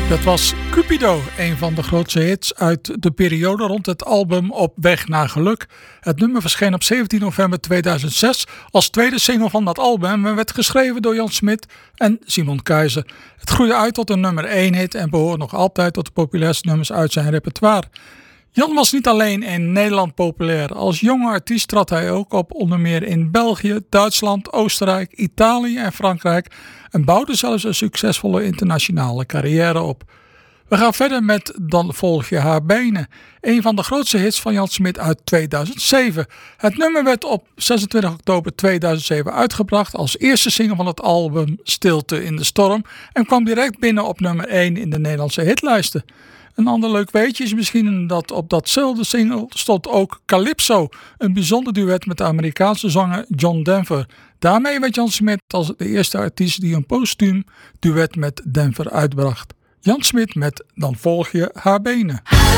Dat was Cupido, een van de grootste hits uit de periode rond het album Op weg naar geluk. Het nummer verscheen op 17 november 2006 als tweede single van dat album en werd geschreven door Jan Smit en Simon Keizer. Het groeide uit tot een nummer 1 hit en behoort nog altijd tot de populairste nummers uit zijn repertoire. Jan was niet alleen in Nederland populair. Als jonge artiest trad hij ook op onder meer in België, Duitsland, Oostenrijk, Italië en Frankrijk en bouwde zelfs een succesvolle internationale carrière op. We gaan verder met Dan volg je haar benen, een van de grootste hits van Jan Smit uit 2007. Het nummer werd op 26 oktober 2007 uitgebracht als eerste single van het album Stilte in de Storm en kwam direct binnen op nummer 1 in de Nederlandse hitlijsten. Een ander leuk weetje is misschien dat op datzelfde single stond ook Calypso, een bijzonder duet met de Amerikaanse zanger John Denver. Daarmee werd Jan Smit als de eerste artiest die een postuum duet met Denver uitbracht. Jan Smit met Dan volg je haar benen.